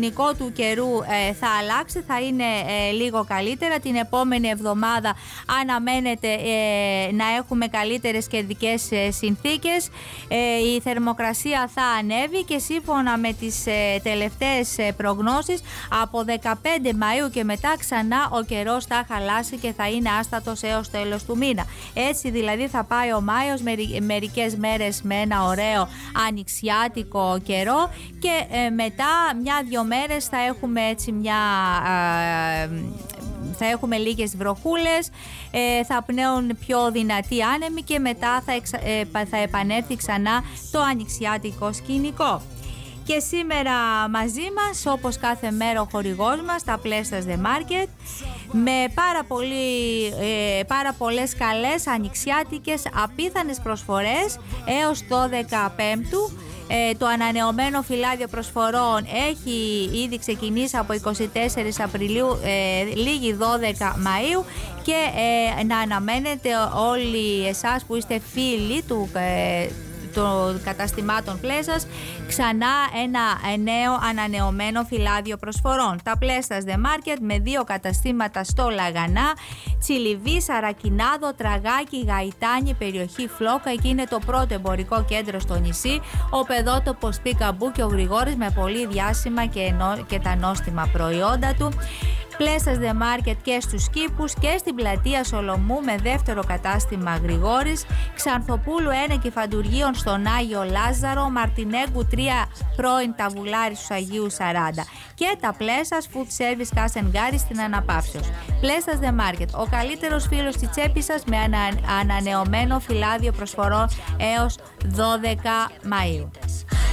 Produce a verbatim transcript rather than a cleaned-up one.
σκηνικό του καιρού ε, θα αλλάξει, θα είναι ε, λίγο καλύτερα. Την επόμενη εβδομάδα αναμένεται ε, να έχουμε καλύτερες καιρικές ε, συνθήκες. Ε, η θερμοκρασία θα ανέβει και σύμφωνα με τις ε, τελευταίες ε, προγνώσεις από δεκαπέντε Μαΐου και μετά ξανά ο καιρός θα χαλάσει και θα είναι άστατος έως τέλος του μήνα. Έτσι δηλαδή θα πάει ο Μάιος μερι, μερικές μέρες με ένα ωραίο ανοιξιάτικο καιρό και ε, μετά μια-δυο μέρες θα έχουμε έτσι μια... Ε, θα έχουμε λίγες βροχούλες, ε, θα πνέουν πιο δυνατοί άνεμοι και μετά θα, εξα, ε, θα επανέλθει ξανά το ανοιξιάτικο σκηνικό. Και σήμερα μαζί μας, όπως κάθε μέρα, ο χορηγός μας, τα Plestas The Market, με πάρα, πολύ, ε, πάρα πολλές καλές ανοιξιάτικες απίθανες προσφορές έως δώδεκα Πέμπτου. Ε, το ανανεωμένο φυλάδιο προσφορών έχει ήδη ξεκινήσει από εικοστή τέταρτη Απριλίου, ε, λίγη δώδεκα Μαΐου και ε, να αναμένετε όλοι εσάς που είστε φίλοι του ε, των καταστημάτων Plestas ξανά ένα νέο ανανεωμένο φυλάδιο προσφορών. Τα Plestas The Market με δύο καταστήματα στο Λαγανά, Τσιλιβί, Σαρακινάδο, Τραγάκι, Γαϊτάνη, περιοχή Φλόκα. Εκεί είναι το πρώτο εμπορικό κέντρο στο νησί, ο παιδότοπος Πικαμπού και ο Γρηγόρης με πολύ διάσημα και, ενό, και τα νόστιμα προϊόντα του. Plestas The Market και στους Κήπους και στην πλατεία Σολομού με δεύτερο κατάστημα Γρηγόρης, Ξανθοπούλου ένα και Φαντουργίων στον Άγιο Λάζαρο, Μαρτινέγκου τρία πρώην Ταβουλάρη στους Αγίους σαράντα και τα Plestas Food Service Κασενγκάρη στην Αναπαύσεως. Plestas The Market, ο καλύτερος φίλος της τσέπης σας με ανα, ανανεωμένο φυλάδιο προσφορών έως δώδεκα Μαΐου.